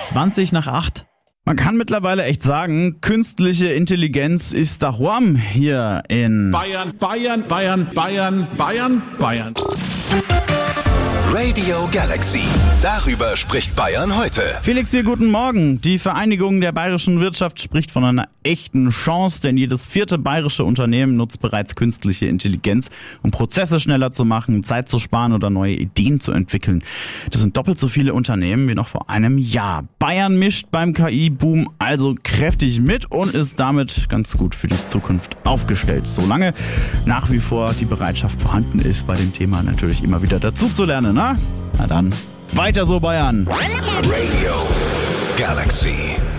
7:20. Man kann mittlerweile echt sagen, künstliche Intelligenz ist daheim hier in Bayern. Radio Galaxy. Darüber spricht Bayern heute. Felix hier, guten Morgen. Die Vereinigung der bayerischen Wirtschaft spricht von einer echten Chance, denn jedes 4. bayerische Unternehmen nutzt bereits künstliche Intelligenz, um Prozesse schneller zu machen, Zeit zu sparen oder neue Ideen zu entwickeln. Das sind doppelt so viele Unternehmen wie noch vor einem Jahr. Bayern mischt beim KI-Boom also kräftig mit und ist damit ganz gut für die Zukunft aufgestellt. Solange nach wie vor die Bereitschaft vorhanden ist, bei dem Thema natürlich immer wieder dazu zu lernen. Na dann, weiter so Bayern. Radio Galaxy.